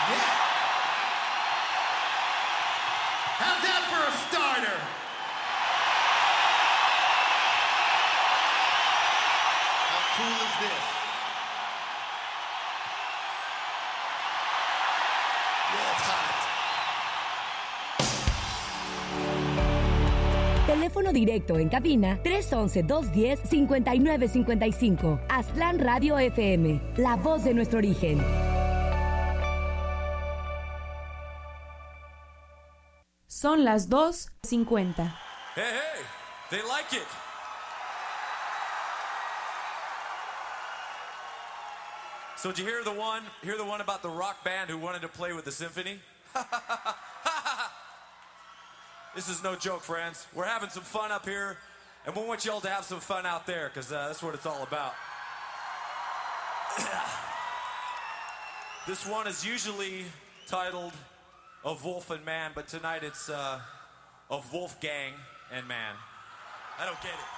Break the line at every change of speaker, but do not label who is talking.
Yeah. How's that for a starter? How cool is this? Yeah, it's hot.
Teléfono directo en cabina 311-210-5955. Aztlán Radio FM, la voz de nuestro origen.
Son las 2:50.
Hey, hey, they like it. So did you hear the one about the rock band who wanted to play with the symphony? This is no joke, friends. We're having some fun up here, and we want y'all to have some fun out there, because that's what it's all about. This one is usually titled Of Wolf and Man, but tonight it's of Wolfgang and Man. I don't get it.